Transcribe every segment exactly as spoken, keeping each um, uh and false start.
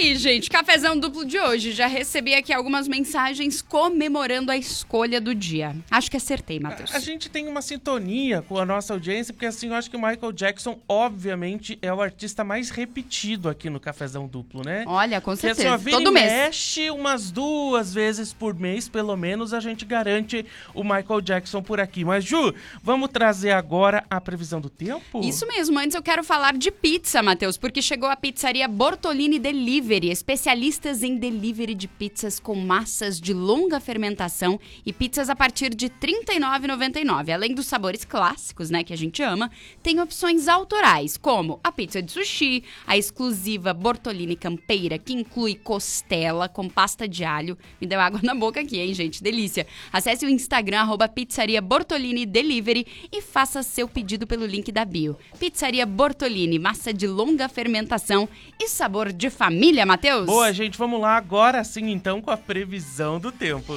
aí, gente. Cafezão duplo de hoje. Já recebi aqui algumas mensagens comemorando a escolha do dia. Acho que acertei, Matheus. A, a gente tem uma sintonia com a nossa audiência, porque assim, eu acho que o Michael Jackson, obviamente, é o artista mais repetido aqui no Cafezão Duplo, né? Olha, com Porque, certeza. assim, ó, Todo mês. mexe umas duas vezes por mês, pelo menos, a gente garante o Michael Jackson por aqui. Mas, Ju, vamos trazer agora a previsão do tempo? Isso mesmo. Antes eu quero falar de pizza, Matheus, porque chegou a pizzaria Bortolini Delivery, especialistas em delivery de pizzas com massas de longa fermentação e pizzas a partir de trinta e nove reais e noventa e nove centavos. Além dos sabores clássicos, né, que a gente ama, tem opções autorais, como a pizza de sushi, a exclusiva Bortolini Campeira, que inclui costela com pasta de alho. Me deu água na boca aqui, hein, gente? Delícia. Acesse o Instagram, arroba Pizzaria Bortolini Delivery e faça seu pedido pelo link da bio. Pizzaria Bortolini, massa de longa fermentação e sabor de família, Matheus. Boa, gente, vamos lá agora sim, então, com a previsão do tempo.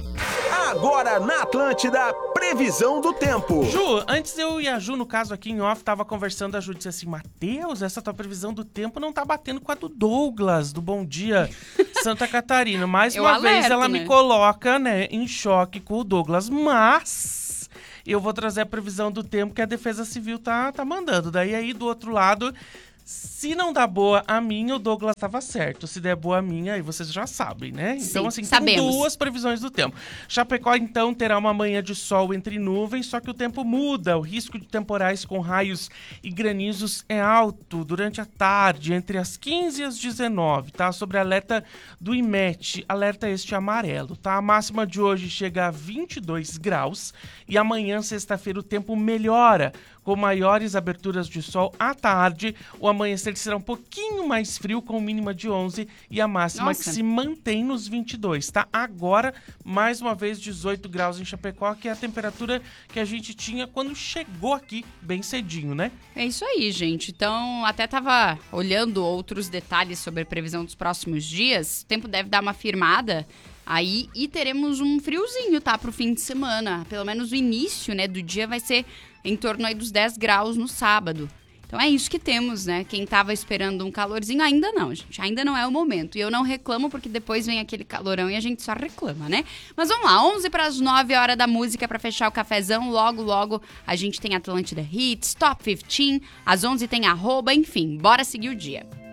Agora na Atlântida, previsão do tempo. Ju, antes eu e a Ju, no caso aqui em off, tava conversando, a Ju disse assim, Matheus, essa tua previsão do tempo não tá batendo com a do Douglas, do Bom Dia Santa Catarina. Mais Eu uma alerto, vez ela né? me coloca, né, em choque com o Douglas, mas eu vou trazer a previsão do tempo que a Defesa Civil tá, tá mandando. Daí aí do outro lado, se não dá boa a minha, o Douglas estava certo. Se der boa a minha, aí vocês já sabem, né? Sim, Então, assim, sabemos. tem duas previsões do tempo. Chapecó, então, terá uma manhã de sol entre nuvens, só que o tempo muda. O risco de temporais com raios e granizos é alto durante a tarde, entre as quinze e as dezenove, tá? Sobre alerta do IMET, alerta este amarelo, tá? A máxima de hoje chega a vinte e dois graus e amanhã, sexta-feira, o tempo melhora, com maiores aberturas de sol à tarde. O amanhecer será um pouquinho mais frio, com mínima de onze e a máxima Nossa. que se mantém nos vinte e dois, tá? Agora, mais uma vez, dezoito graus em Chapecó, que é a temperatura que a gente tinha quando chegou aqui, bem cedinho, né? É isso aí, gente. Então, até tava olhando outros detalhes sobre a previsão dos próximos dias. O tempo deve dar uma firmada aí e teremos um friozinho, tá? Pro fim de semana. Pelo menos o início, né, do dia vai ser em torno aí dos dez graus no sábado. Então é isso que temos, né? Quem tava esperando um calorzinho, ainda não, gente. Ainda não é o momento. E eu não reclamo, porque depois vem aquele calorão e a gente só reclama, né? Mas vamos lá, onze para as nove, hora da música para fechar o cafezão. Logo, logo, a gente tem Atlântida Hits, Top quinze. Às onze tem arroba, enfim. Bora seguir o dia.